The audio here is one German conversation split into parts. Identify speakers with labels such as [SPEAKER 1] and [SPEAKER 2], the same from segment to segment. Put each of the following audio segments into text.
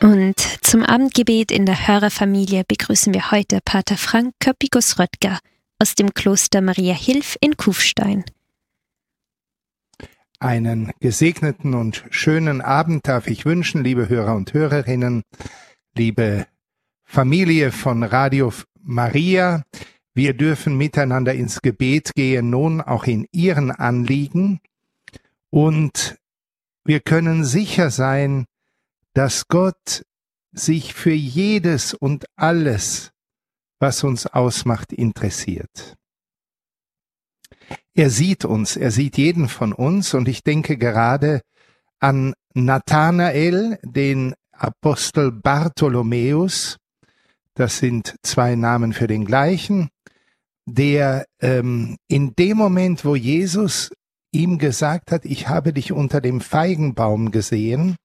[SPEAKER 1] Und zum Abendgebet in der Hörerfamilie begrüßen wir heute Pater Frank Köppigus-Röttger aus dem Kloster Maria Hilf in Kufstein.
[SPEAKER 2] Einen gesegneten und schönen Abend darf ich wünschen, liebe Hörer und Hörerinnen, liebe Familie von Radio Maria. Wir dürfen miteinander ins Gebet gehen, nun auch in Ihren Anliegen. Und wir können sicher sein, dass Gott sich für jedes und alles, was uns ausmacht, interessiert. Er sieht uns, er sieht jeden von uns, und ich denke gerade an Nathanael, den Apostel Bartholomäus, das sind zwei Namen für den gleichen, der in dem Moment, wo Jesus ihm gesagt hat, ich habe dich unter dem Feigenbaum gesehen,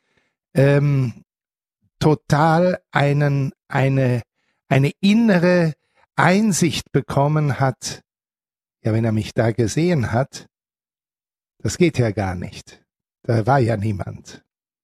[SPEAKER 2] total eine innere Einsicht bekommen hat, ja, wenn er mich da gesehen hat, das geht ja gar nicht. Da war ja niemand.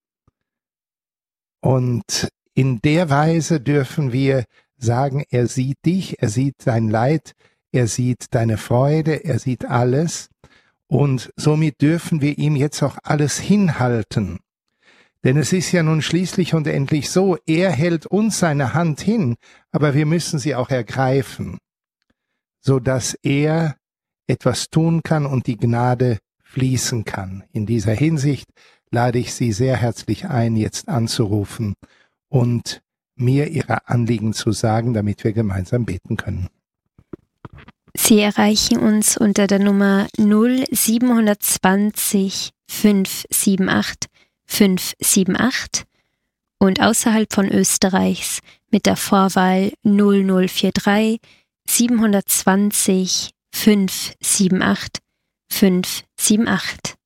[SPEAKER 2] Und in der Weise dürfen wir sagen, er sieht dich, er sieht dein Leid, er sieht deine Freude, er sieht alles. Und somit dürfen wir ihm jetzt auch alles hinhalten. Denn es ist ja nun schließlich und endlich so, er hält uns seine Hand hin, aber wir müssen sie auch ergreifen, sodass er etwas tun kann und die Gnade fließen kann. In dieser Hinsicht lade ich Sie sehr herzlich ein, jetzt anzurufen und mir Ihre Anliegen zu sagen, damit wir gemeinsam beten können.
[SPEAKER 1] Sie erreichen uns unter der Nummer 0720 578 578 und außerhalb von Österreichs mit der Vorwahl 0043 720 578 578.